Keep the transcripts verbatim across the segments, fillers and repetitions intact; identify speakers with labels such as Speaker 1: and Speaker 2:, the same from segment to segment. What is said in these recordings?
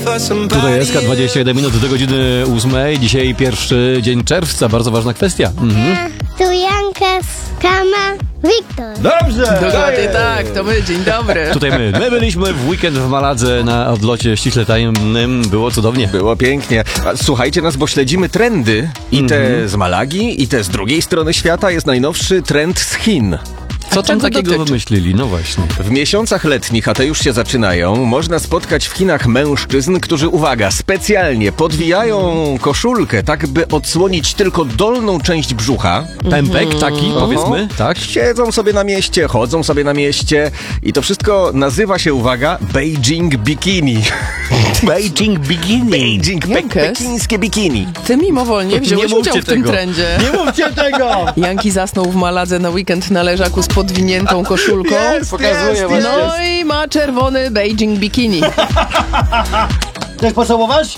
Speaker 1: Tutaj jest K dwadzieścia jeden minut do godziny ósmej. Dzisiaj pierwszy dzień czerwca, bardzo ważna kwestia. Mhm.
Speaker 2: Tu Janka, Kama, Wiktor.
Speaker 1: Dobrze!
Speaker 3: Dokładnie tak, to my, dzień dobry.
Speaker 1: Tutaj my. My byliśmy w weekend w Maladze na odlocie ściśle tajemnym. Było cudownie.
Speaker 4: Było pięknie. A słuchajcie nas, bo śledzimy trendy. I te z Malagi, i te z drugiej strony świata. Jest najnowszy trend z Chin.
Speaker 1: Co tam
Speaker 3: czego
Speaker 1: takiego
Speaker 3: dotyczy?
Speaker 1: wymyślili? No właśnie.
Speaker 4: W miesiącach letnich, a te już się zaczynają, można spotkać w Chinach mężczyzn, którzy, uwaga, specjalnie podwijają koszulkę, tak by odsłonić tylko dolną część brzucha.
Speaker 1: Pępek taki, powiedzmy, tak?
Speaker 4: Siedzą sobie na mieście, chodzą sobie na mieście i to wszystko nazywa się, uwaga, Beijing Bikini.
Speaker 1: Beijing Bikini.
Speaker 4: Beijing, pe-
Speaker 3: Jankes?
Speaker 4: pekińskie bikini.
Speaker 3: Ty mimowolnie wziąłeś udział w tym trendzie.
Speaker 1: Nie mówcie tego!
Speaker 3: Janki zasnął w Maladze na weekend na leżaku z podwiniętą koszulką.
Speaker 4: Jest, pokazuję
Speaker 1: jest,
Speaker 4: właśnie.
Speaker 3: No i ma czerwony Beijing Bikini.
Speaker 5: Chcesz pocałować?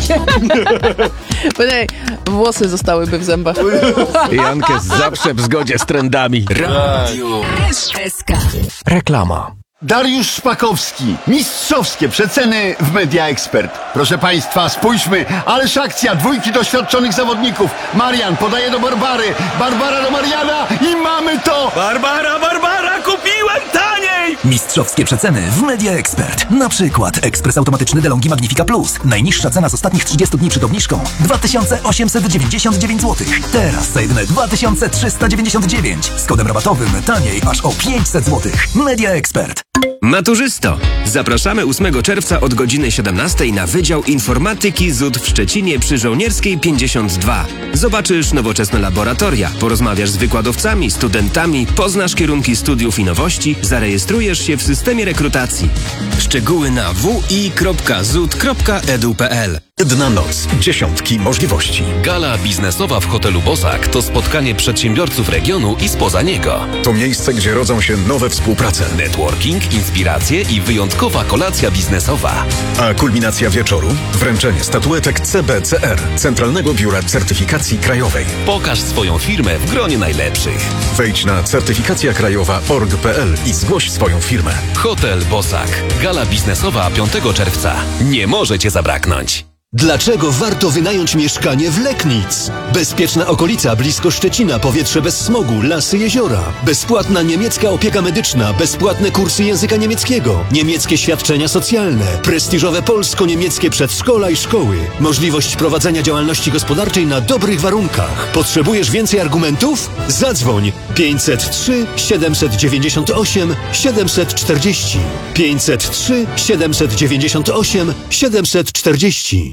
Speaker 3: Pytaj, włosy zostałyby w zębach.
Speaker 4: Jankes zawsze w zgodzie z trendami.
Speaker 6: Reklama.
Speaker 5: Dariusz Szpakowski. Mistrzowskie przeceny w Media Expert. Proszę Państwa, spójrzmy. Ależ akcja. Dwójki doświadczonych zawodników. Marian podaje do Barbary. Barbara do Mariana i mamy to!
Speaker 7: Barbara, Barbara, kupiłem taniej!
Speaker 6: Mistrzowskie przeceny w Media Expert. Na przykład ekspres automatyczny DeLonghi Magnifica Plus. Najniższa cena z ostatnich trzydziestu dni przed obniżką dwa tysiące osiemset dziewięćdziesiąt dziewięć złotych. Teraz za jedyne dwa tysiące trzysta dziewięćdziesiąt dziewięć. Z kodem rabatowym taniej aż o pięćset złotych. Media Expert.
Speaker 7: Maturzysto! Zapraszamy ósmego czerwca od godziny siedemnastej na Wydział Informatyki Z U D w Szczecinie przy Żołnierskiej pięćdziesiąt dwa. Zobaczysz nowoczesne laboratoria, porozmawiasz z wykładowcami, studentami, poznasz kierunki studiów i nowości, zarejestrujesz się w systemie rekrutacji. Szczegóły na w i kropka zud kropka edu kropka p l.
Speaker 8: Jedna noc, dziesiątki możliwości.
Speaker 9: Gala biznesowa w hotelu Bosak to spotkanie przedsiębiorców regionu i spoza niego.
Speaker 8: To miejsce, gdzie rodzą się nowe współprace.
Speaker 9: Networking, inspiracje i wyjątkowa kolacja biznesowa.
Speaker 8: A kulminacja wieczoru? Wręczenie statuetek C B C R, Centralnego Biura Certyfikacji Krajowej.
Speaker 9: Pokaż swoją firmę w gronie najlepszych.
Speaker 8: Wejdź na certyfikacja krajowa kropka org kropka p l i zgłoś swoją firmę.
Speaker 9: Hotel Bosak. Gala biznesowa piątego czerwca. Nie może cię zabraknąć.
Speaker 10: Dlaczego warto wynająć mieszkanie w Leknic? Bezpieczna okolica blisko Szczecina, powietrze bez smogu, lasy, jeziora. Bezpłatna niemiecka opieka medyczna, bezpłatne kursy języka niemieckiego, niemieckie świadczenia socjalne, prestiżowe polsko-niemieckie przedszkola i szkoły. Możliwość prowadzenia działalności gospodarczej na dobrych warunkach. Potrzebujesz więcej argumentów? Zadzwoń pięćset trzy siedemset dziewięćdziesiąt osiem siedemset czterdzieści. pięćset trzy siedemset dziewięćdziesiąt osiem siedemset czterdzieści.